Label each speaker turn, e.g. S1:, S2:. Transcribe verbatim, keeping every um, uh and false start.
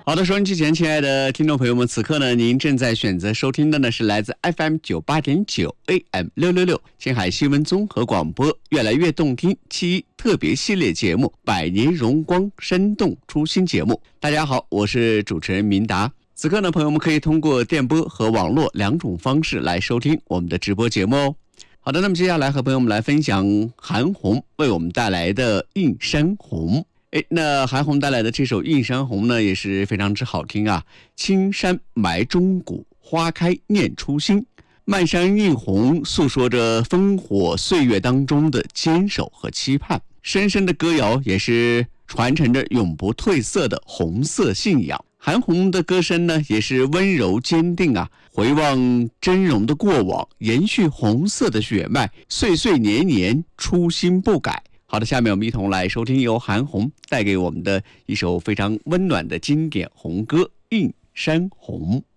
S1: 好的，收音机前亲爱的听众朋友们，此刻呢，您正在选择收听的呢是来自 F M 九八点九 A M 六六六青海新闻综合广播越来越动听七特别系列节目百年荣光生动初心节目。大家好，我是主持人明达。此刻呢，朋友们可以通过电波和网络两种方式来收听我们的直播节目哦。好的，那么接下来和朋友们来分享韩红为我们带来的《映山红》。哎，那韩红带来的这首《映山红》呢，也是非常之好听啊！青山埋忠骨，花开念初心，漫山映红，诉说着烽火岁月当中的坚守和期盼。深深的歌谣也是传承着永不褪色的红色信仰。韩红的歌声呢，也是温柔坚定啊，回望峥嵘的过往，延续红色的血脉，岁岁年年初心不改。好的，下面我们一同来收听由韩红带给我们的一首非常温暖的经典红歌《映山红》。